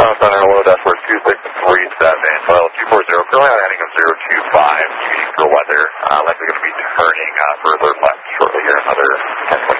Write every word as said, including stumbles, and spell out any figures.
South Center, low dashboard two six three seven, oil two four zero, currently on a heading of zero two five, for weather, uh, likely going to be turning uh, further left shortly here, another ten, twenty